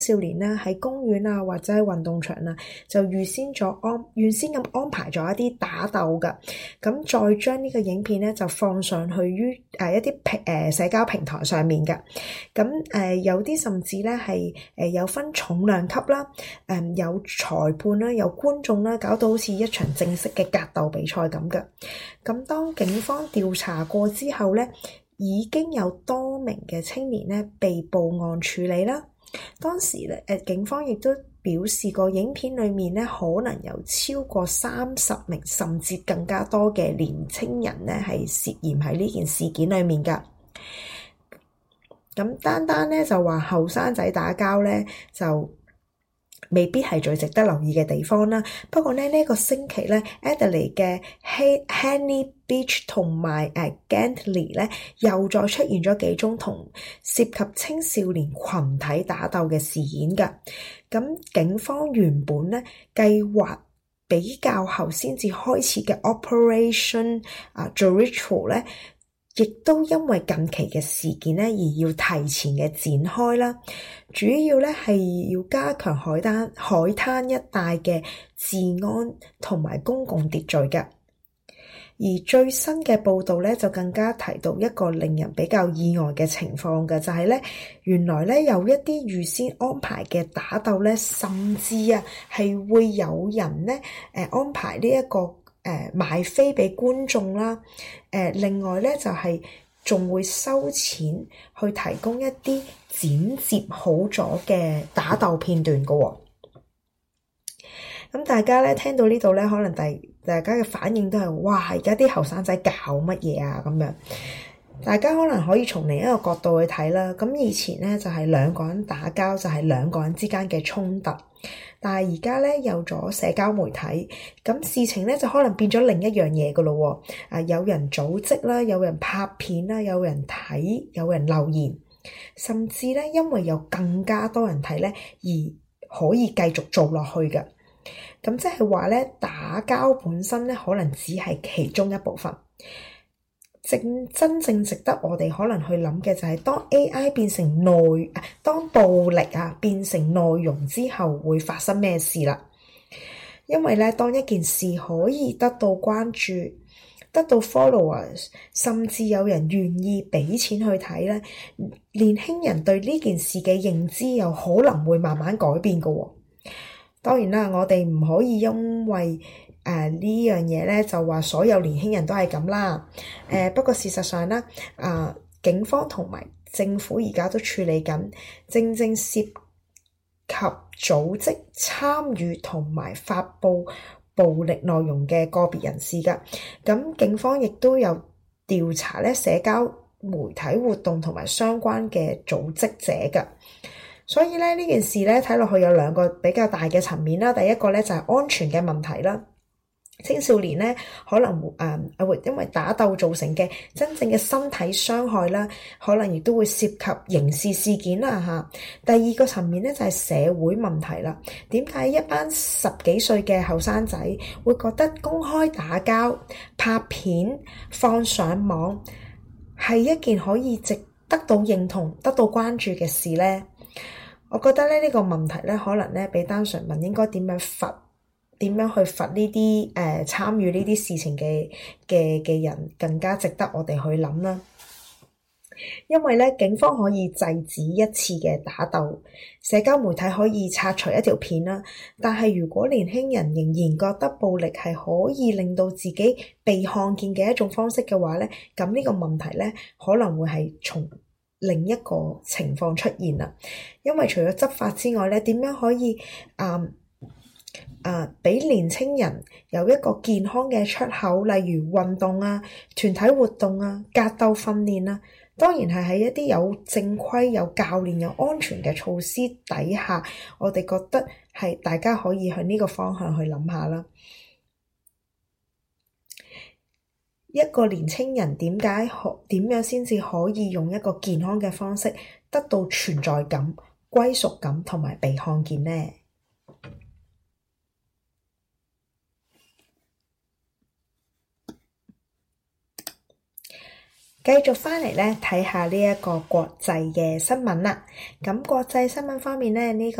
少年啦，喺公園啊或者喺運動場啊，就預先咁安排咗一啲打鬥㗎，咁再將呢個影片咧就放上去於一啲社交平台上面㗎，咁有啲甚至咧係有分重量級啦，有裁判啦，有觀眾啦，搞到好似一場正式嘅格鬥比賽咁㗎。咁當警方調查過之後咧，已經有多名嘅青年咧被報案處理啦。當時咧，警方亦都表示個影片裏面咧，可能有超過30名甚至更加多嘅年青人咧係涉嫌喺呢件事件裏面㗎。咁單單咧就話後生仔打交咧就未必係最值得留意嘅地方啦。不過咧呢個星期咧 Adelaide 嘅 Henley Beach 同埋Gantley 咧又再出現咗幾宗同涉及青少年群體打鬥嘅事件㗎。咁警方原本咧計劃比較後先至開始嘅 Operation Jericho 咧，亦都因為近期嘅事件咧而要提前嘅展開啦，主要咧係要加強海灘一帶嘅治安同埋公共秩序嘅。而最新嘅報道咧就更加提到一個令人比較意外嘅情況嘅，就係咧原來咧有一啲預先安排嘅打鬥咧，甚至係會有人咧安排呢一個賣飛俾觀眾啦，另外咧就係仲會收錢去提供一啲剪接好咗嘅打鬥片段㗎喎。咁大家咧聽到呢度咧，可能大家嘅反應都係哇！而家啲後生仔搞乜嘢啊咁樣？大家可能可以從另一個角度去睇啦。咁以前咧就係兩個人打交，就係兩個人之間嘅衝突。但係而家咧有咗社交媒體，咁事情咧就可能變咗另一樣嘢㗎咯喎。有人組織啦，有人拍片啦，有人睇，有人留言，甚至咧因為有更加多人睇咧，而可以繼續做落去嘅。咁即係話咧，打交本身咧可能只係其中一部分。真正值得我哋可能去諗嘅就係當 AI 變成當暴力變成內容之後會發生咩事啦？因為咧，當一件事可以得到關注、得到 followers， 甚至有人願意俾錢去睇咧，年輕人對呢件事嘅認知又可能會慢慢改變㗎喎。當然啦，我哋唔可以因為呢樣嘢咧就話所有年輕人都係咁啦。不過事實上咧，警方同埋政府而家都處理緊正涉及組織參與同埋發布暴力內容嘅個別人士㗎。咁警方亦都有調查咧社交媒體活動同埋相關嘅組織者㗎。所以咧呢件事咧睇落去有兩個比較大嘅層面啦。第一個咧就係安全嘅問題啦。青少年咧可能會因為打鬥造成嘅真正嘅身體傷害啦，可能亦都會涉及刑事事件啦嚇。第二個層面咧就係社會問題啦。點解一班10幾歲嘅後生仔會覺得公開打交、拍片放上網係一件可以值得到認同、得到關注嘅事咧？我覺得咧呢個問題咧，可能咧比單純問應該點樣去罰呢啲參與呢啲事情嘅人更加值得我哋去諗啦。因為咧警方可以制止一次嘅打鬥，社交媒體可以拆除一條片啦。但係如果年輕人仍然覺得暴力係可以令到自己被看見嘅一種方式嘅話咧，咁呢個問題咧可能會係從另一個情況出現啦。因為除咗執法之外咧，點樣可以俾年青人有一個健康嘅出口，例如運動團體活動格鬥訓練當然係喺一啲有正規、有教練、有安全嘅措施底下，我哋覺得係大家可以向呢個方向去諗下啦。一個年青人點樣先至可以用一個健康嘅方式得到存在感、歸屬感同埋被看見呢？ 繼續翻嚟咧，睇下呢一個國際嘅新聞啦。咁國際新聞方面咧，呢個